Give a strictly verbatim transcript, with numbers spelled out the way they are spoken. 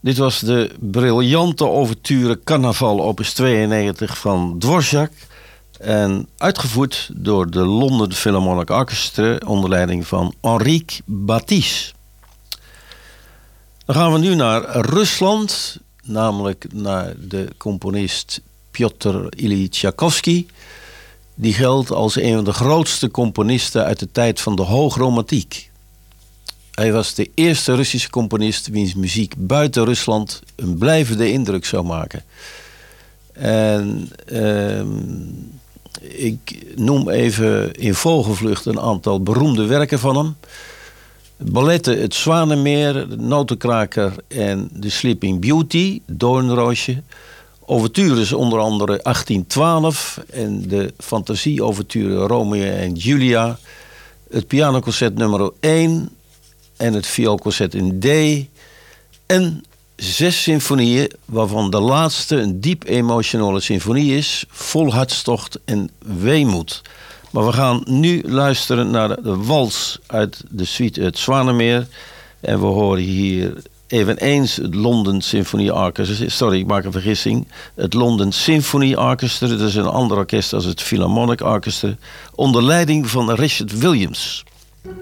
Dit was de briljante ouverture Carnaval opus tweeënnegentig van Dvorak. En uitgevoerd door de London Philharmonic Orchestra onder leiding van Henrique Batisse. Dan gaan we nu naar Rusland, namelijk naar de componist Piotr Ilyich Tchaikovsky. Die geldt als een van de grootste componisten uit de tijd van de hoogromantiek. Hij was de eerste Russische componist wiens muziek buiten Rusland een blijvende indruk zou maken. En uh, ik noem even in vogelvlucht een aantal beroemde werken van hem. Balletten Het Zwanenmeer, De Notenkraker en The Sleeping Beauty, Doornroosje. Ouvertures onder andere achttien twaalf en de fantasie-ouverture Romeo en Julia. Het pianoconcert nummer één en het vioolconcert in D. En zes symfonieën, waarvan de laatste een diep emotionele symfonie is, vol hartstocht en weemoed. Maar we gaan nu luisteren naar de wals uit de suite Het Zwanenmeer. En we horen hier eveneens het London Symphony Orchestra. Sorry, ik maak een vergissing. Het London Symphony Orchestra. Dat is een ander orkest als het Philharmonic Orchestra. Onder leiding van Richard Williams.